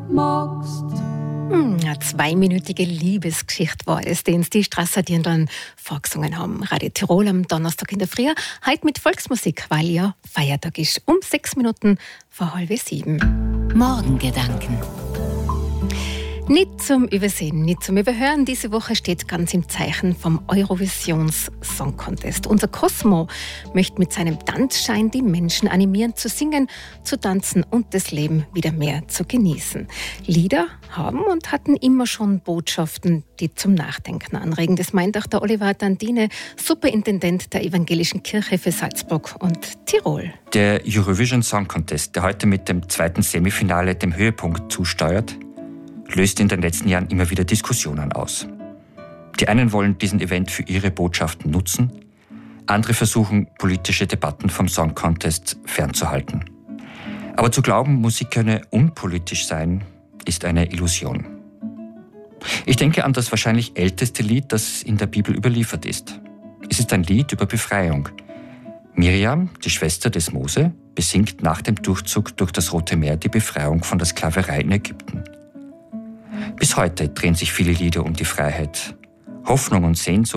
magst. Eine 2-minütige Liebesgeschichte war es, den die Strasser-Dirn dann vorgesungen haben. Radio Tirol am Donnerstag in der Früh, heute mit Volksmusik, weil ja Feiertag ist. Um 6 Minuten vor 6:30. Morgengedanken. Nicht zum Übersehen, nicht zum Überhören. Diese Woche steht ganz im Zeichen vom Eurovisions Song Contest. Unser Cosmo möchte mit seinem Tanzschein die Menschen animieren, zu singen, zu tanzen und das Leben wieder mehr zu genießen. Lieder haben und hatten immer schon Botschaften, die zum Nachdenken anregen. Das meint auch der Oliver Dandine, Superintendent der Evangelischen Kirche für Salzburg und Tirol. Der Eurovision Song Contest, der heute mit dem zweiten Semifinale dem Höhepunkt zusteuert, löst in den letzten Jahren immer wieder Diskussionen aus. Die einen wollen diesen Event für ihre Botschaften nutzen, andere versuchen, politische Debatten vom Song Contest fernzuhalten. Aber zu glauben, Musik könne unpolitisch sein, ist eine Illusion. Ich denke an das wahrscheinlich älteste Lied, das in der Bibel überliefert ist. Es ist ein Lied über Befreiung. Miriam, die Schwester des Mose, besingt nach dem Durchzug durch das Rote Meer die Befreiung von der Sklaverei in Ägypten. Bis heute drehen sich viele Lieder um die Freiheit. Hoffnung und Sehnsucht